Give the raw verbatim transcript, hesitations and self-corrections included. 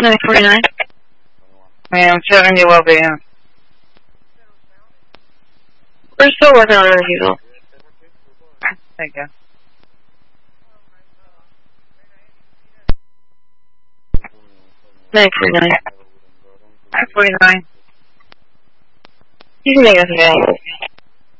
nine forty-nine. Ma'am, seventy will be in. We're still working on the diesel. Thank you. nine forty-nine. nine forty-nine. You can make us available.